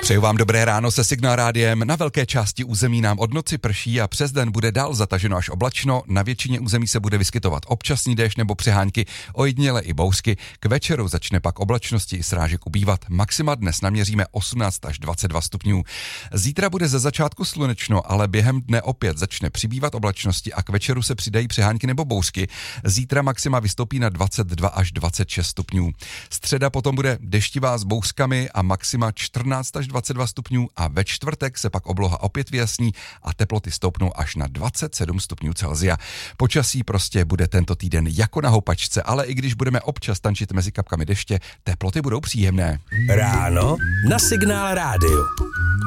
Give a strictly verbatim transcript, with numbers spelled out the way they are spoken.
Přeju vám dobré ráno se Signál rádiem. Na velké části území nám od noci prší a přes den bude dál zataženo až oblačno. Na většině území se bude vyskytovat občasný déšť nebo přehánky, ojediněle i bouřky. K večeru začne pak oblačnosti i srážek ubývat. Maxima dnes naměříme osmnáct až dvacet dva stupňů. Zítra bude ze začátku slunečno, ale během dne opět začne přibývat oblačnosti a k večeru se přidají přehánky nebo bouřky. Zítra maxima vystoupí na dvacet dva až dvacet šest stupňů. Středa potom bude deštivá s bouřkami a maxima čtrnáct až dvacet dva stupňů a ve čtvrtek se pak obloha opět vyjasní a teploty stoupnou až na dvacet sedm stupňů Celsia. Počasí prostě bude tento týden jako na houpačce, ale i když budeme občas tančit mezi kapkami deště, teploty budou příjemné. Ráno na Signál rádiu.